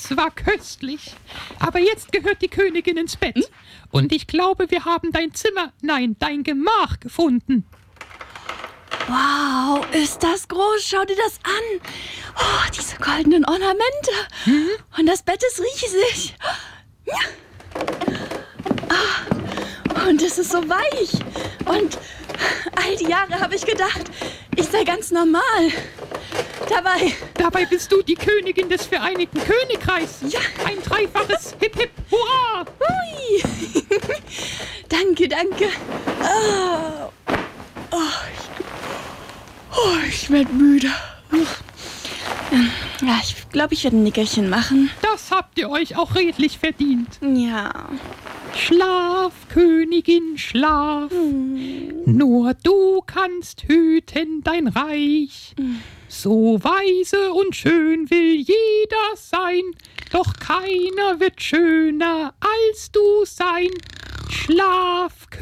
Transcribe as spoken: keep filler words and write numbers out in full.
Das war köstlich. Aber jetzt gehört die Königin ins Bett. Hm? Und ich glaube, wir haben dein Zimmer, nein, dein Gemach gefunden. Wow, ist das groß. Schau dir das an. Oh, diese goldenen Ornamente. Hm? Und das Bett ist riesig. Ah, und es ist so weich. Und all die Jahre habe ich gedacht, ich sei ganz normal. Dabei... Dabei bist du die Königin des Vereinigten Königreichs. Ja. Ein dreifaches Hip Hip Hurra. Hui. Danke, danke. Oh, oh, ich, oh, ich werde müde. Ja, ich glaube, ich werde ein Nickerchen machen. Das habt ihr euch auch redlich verdient. Ja. Schlaf, Königin, schlaf. Hm. Nur du kannst hüten dein Reich. Hm. So weise und schön will jeder sein, doch keiner wird schöner als du sein. Schlaf,